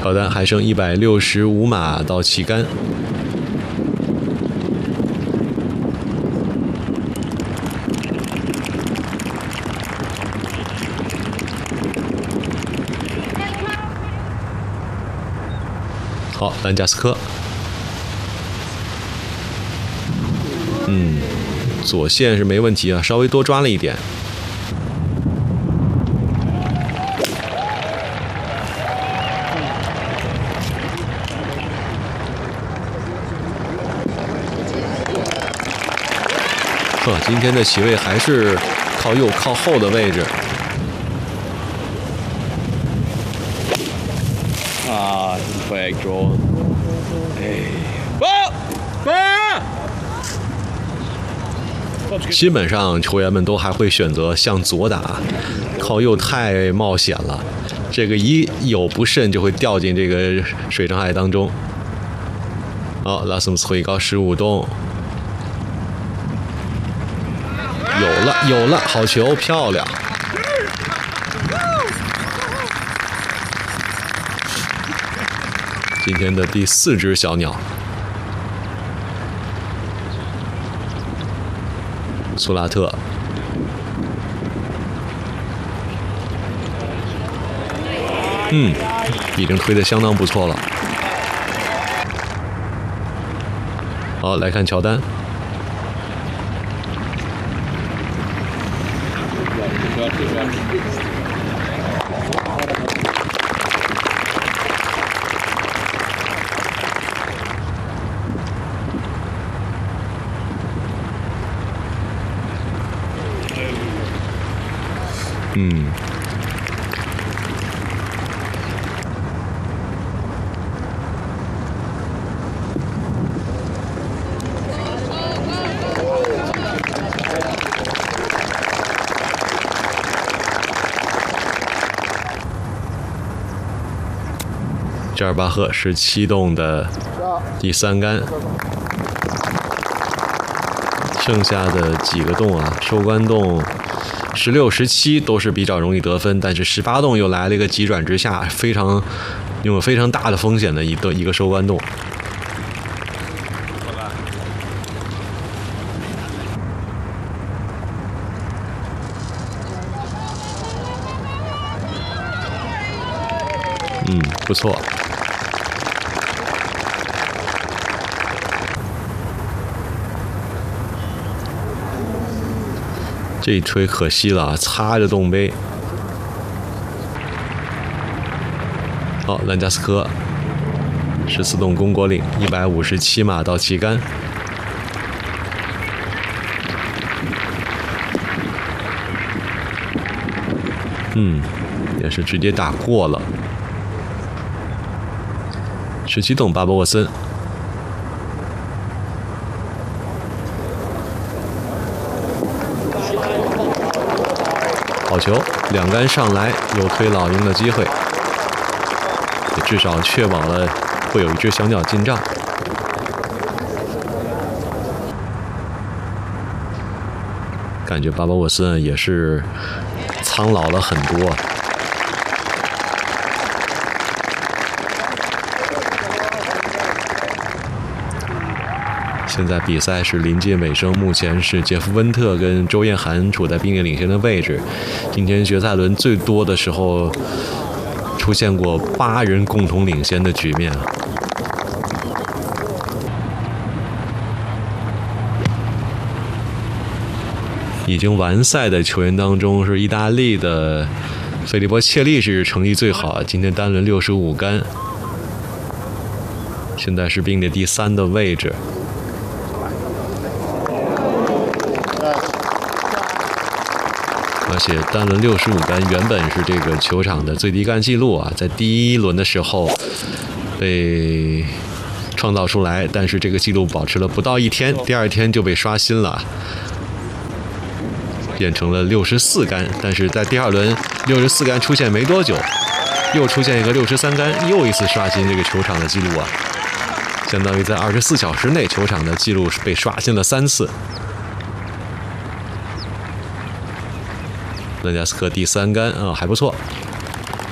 乔丹还剩165码到旗杆。好，兰加斯科，左线是没问题啊，稍微多抓了一点。今天的起位还是靠右靠后的位置。 flag draw. Hey. 基本上球员们都还会选择向左打，靠右太冒险了，这个一有不慎就会掉进这个水城海当中。好，拉斯姆斯回高15洞，有了，好球，漂亮。今天的第4只小鸟，苏拉特，已经推得相当不错了。好，来看乔丹。扎尔巴赫17洞的第3杆，剩下的几个洞啊，收官洞16、17都是比较容易得分，但是18洞又来了一个急转直下，拥有非常大的风险的一个收官洞。不错。这一吹可惜了，擦着洞杯。好，兰加斯科14洞公国岭157码到旗杆。也是直接打过了。17洞巴博沃森。好球，2杆上来，有推老鹰的机会，也至少确保了会有一只小鸟进账。感觉巴博沃森也是苍老了很多。现在比赛是临近尾声，目前是杰夫温特跟周彦涵处在并列领先的位置。今天决赛轮最多的时候出现过8人共同领先的局面。已经完赛的球员当中，是意大利的费利波切利是成绩最好，今天单轮65杆，现在是并列第3的位置。而且单轮65杆原本是这个球场的最低杆记录啊，在第1轮的时候被创造出来，但是这个记录保持了不到1天，第2天就被刷新了，变成了64杆。但是在第2轮64杆出现没多久，又出现一个63杆，又一次刷新这个球场的记录啊，相当于在24小时内球场的记录被刷新了3次。兰加斯科第3杆还不错。